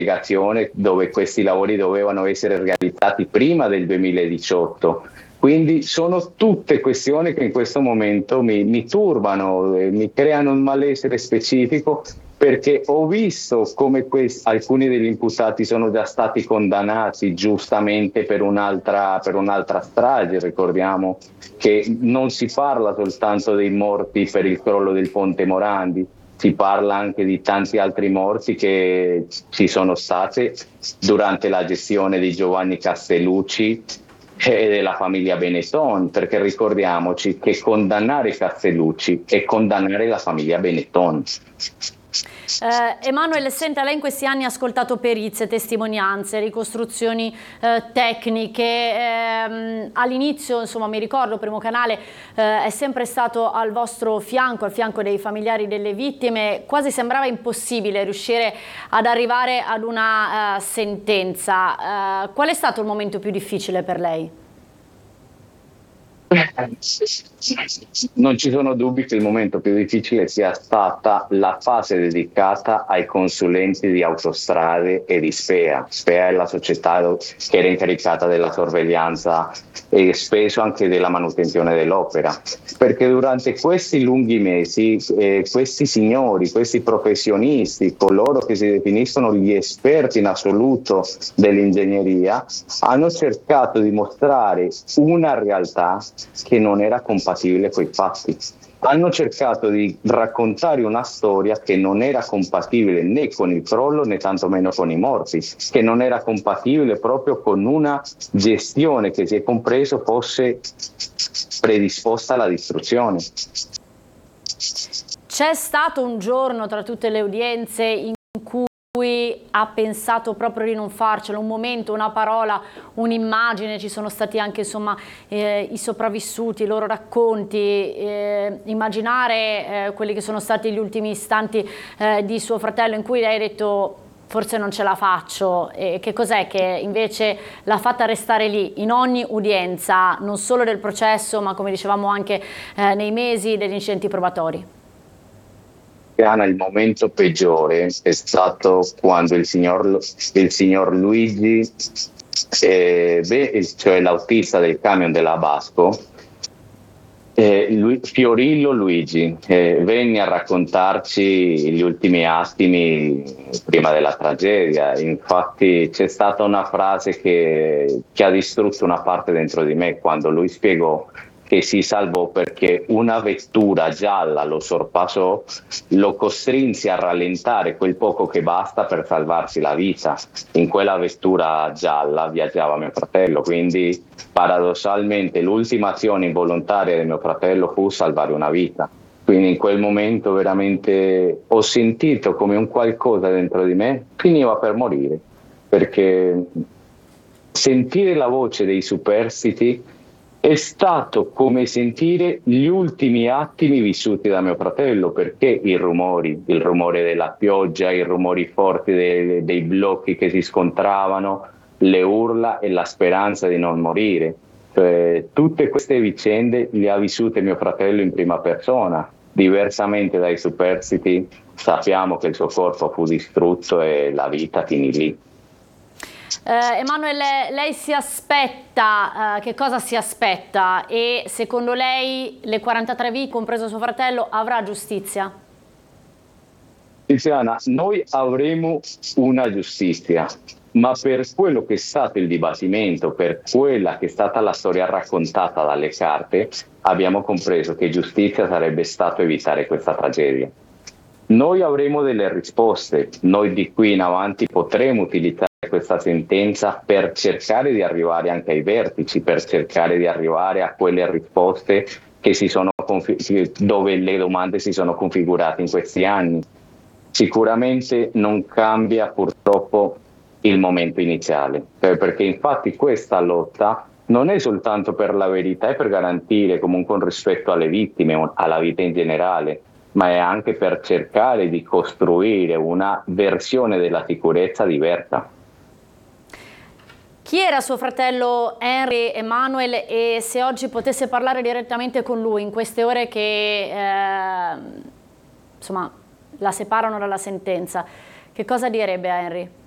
spiegazione dove questi lavori dovevano essere realizzati prima del 2018. Quindi sono tutte questioni che in questo momento mi turbano, mi creano un malessere specifico, perché ho visto come alcuni degli imputati sono già stati condannati giustamente per un'altra strage. Ricordiamo che non si parla soltanto dei morti per il crollo del Ponte Morandi, si parla anche di tanti altri morti che ci sono stati durante la gestione di Giovanni Castellucci e della famiglia Benetton, perché ricordiamoci che condannare Castellucci è condannare la famiglia Benetton. Emanuele, senta, lei in questi anni ha ascoltato perizie, testimonianze, ricostruzioni tecniche. All'inizio, insomma, mi ricordo, Primo Canale è sempre stato al vostro fianco, al fianco dei familiari delle vittime. Quasi sembrava impossibile riuscire ad arrivare ad una sentenza. Qual è stato il momento più difficile per lei? Non ci sono dubbi che il momento più difficile sia stata la fase dedicata ai consulenti di Autostrade e di SPEA. SPEA è la società che era incaricata della sorveglianza e spesso anche della manutenzione dell'opera, perché durante questi lunghi mesi questi signori, questi professionisti, coloro che si definiscono gli esperti in assoluto dell'ingegneria, hanno cercato di mostrare una realtà che non era compatibile con i fatti. Hanno cercato di raccontare una storia che non era compatibile né con il crollo né tantomeno con i morti, che non era compatibile proprio con una gestione che si è compreso fosse predisposta alla distruzione. C'è stato un giorno tra tutte le udienze in cui ha pensato proprio di non farcelo, un momento, una parola, un'immagine? Ci sono stati anche, insomma, i sopravvissuti, i loro racconti, immaginare quelli che sono stati gli ultimi istanti di suo fratello, in cui lei ha detto forse non ce la faccio, e che cos'è che invece l'ha fatta restare lì in ogni udienza, non solo del processo ma, come dicevamo, anche nei mesi degli incidenti probatori? Anna, il momento peggiore è stato quando il signor Luigi, cioè l'autista del camion della Basco, Fiorillo Luigi, venne a raccontarci gli ultimi attimi prima della tragedia. Infatti c'è stata una frase che ha distrutto una parte dentro di me, quando lui spiegò che si salvò perché una vettura gialla lo sorpassò, lo costrinse a rallentare quel poco che basta per salvarsi la vita. In quella vettura gialla viaggiava mio fratello, quindi paradossalmente l'ultima azione involontaria di mio fratello fu salvare una vita. Quindi in quel momento veramente ho sentito come un qualcosa dentro di me finiva per morire, perché sentire la voce dei superstiti è stato come sentire gli ultimi attimi vissuti da mio fratello, perché i rumori, il rumore della pioggia, i rumori forti dei blocchi che si scontravano, le urla e la speranza di non morire. Cioè, tutte queste vicende le ha vissute mio fratello in prima persona. Diversamente dai superstiti, sappiamo che il suo corpo fu distrutto e la vita finì lì. Emanuele, lei si aspetta, che cosa si aspetta? E secondo lei le 43 vittime, compreso suo fratello, avrà giustizia? Tiziana, noi avremo una giustizia, ma per quello che è stato il dibattimento, per quella che è stata la storia raccontata dalle carte, abbiamo compreso che giustizia sarebbe stato evitare questa tragedia. Noi avremo delle risposte, noi di qui in avanti potremo utilizzare questa sentenza per cercare di arrivare anche ai vertici, per cercare di arrivare a quelle risposte che dove le domande si sono configurate in questi anni. Sicuramente non cambia purtroppo il momento iniziale, perché infatti questa lotta non è soltanto per la verità e per garantire comunque un rispetto alle vittime, alla vita in generale, ma è anche per cercare di costruire una versione della sicurezza diversa. Chi era suo fratello Henry Emanuel, e se oggi potesse parlare direttamente con lui in queste ore che insomma, la separano dalla sentenza, che cosa direbbe a Henry?